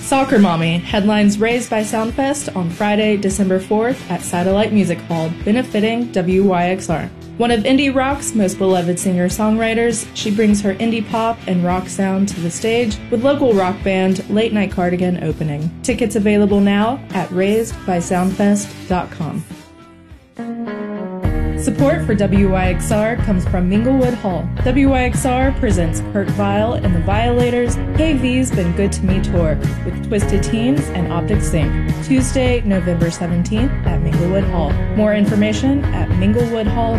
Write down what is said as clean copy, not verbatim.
Soccer Mommy headlines Raised by Soundfest on Friday, December 4th at Satellite Music Hall, benefiting WYXR. One of indie rock's most beloved singer-songwriters, she brings her indie pop and rock sound to the stage with local rock band Late Night Cardigan opening. Tickets available now at raisedbysoundfest.com. Support for WYXR comes from Minglewood Hall. WYXR presents Kurt Vile and the Violators' Hey V's Been Good to Me tour with Twisted Teens and Optic Sync, Tuesday, November 17th at Minglewood Hall. More information at minglewoodhall.com.